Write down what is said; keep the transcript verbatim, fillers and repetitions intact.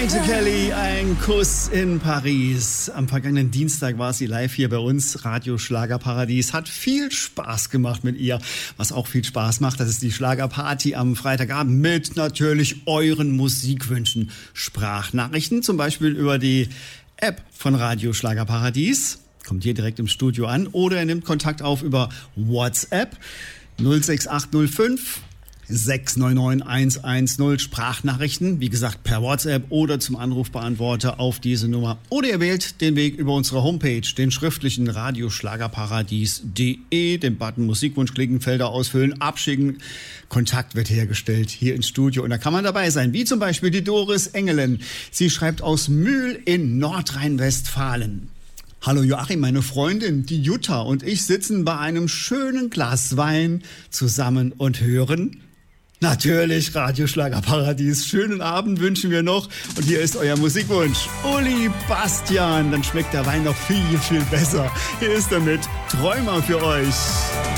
Maite Kelly, ein Kuss in Paris. Am vergangenen Dienstag war sie live hier bei uns, Radio Schlagerparadies. Hat viel Spaß gemacht mit ihr. Was auch viel Spaß macht, das ist die Schlagerparty am Freitagabend mit natürlich euren Musikwünschen. Sprachnachrichten, zum Beispiel über die App von Radio Schlagerparadies. Kommt hier direkt im Studio an. Oder ihr nehmt Kontakt auf über WhatsApp null sechs acht null fünf sechs neun neun eins eins null. Sprachnachrichten, wie gesagt, per WhatsApp oder zum Anrufbeantworter auf diese Nummer. Oder ihr wählt den Weg über unsere Homepage, den schriftlichen radioschlagerparadies punkt de, den Button Musikwunsch klicken, Felder ausfüllen, abschicken. Kontakt wird hergestellt hier ins Studio und da kann man dabei sein, wie zum Beispiel die Doris Engelen. Sie schreibt aus Mühl in Nordrhein-Westfalen. Hallo Joachim, meine Freundin, die Jutta und ich sitzen bei einem schönen Glas Wein zusammen und hören natürlich Radio Schlagerparadies. Schönen Abend wünschen wir noch und hier ist euer Musikwunsch. Uli Bastian, dann schmeckt der Wein noch viel, viel besser. Hier ist er mit Träumer für euch.